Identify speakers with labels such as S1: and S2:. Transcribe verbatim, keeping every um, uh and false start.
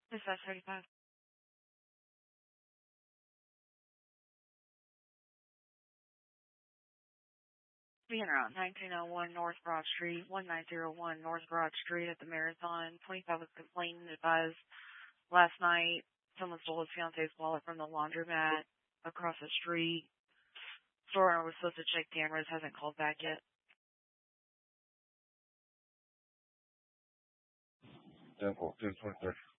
S1: Is that thirty-five? Being around nineteen oh one North Broad Street, one nine zero one North Broad Street at the Marathon. twenty-five was complaining advised last night someone stole his fiance's wallet from the laundromat across the street. Store owner was supposed to check cameras, hasn't called back yet.
S2: ten four, ten twenty-three.